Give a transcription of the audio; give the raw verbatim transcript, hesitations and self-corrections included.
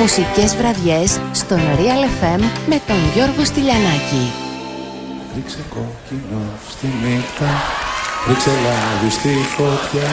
Μουσικές βραδιές στον Real εφ εμ με τον Γιώργο Στυλιανάκη. Ρίξε κόκκινο στη νύχτα, ρίξε λάδι στη φωτιά.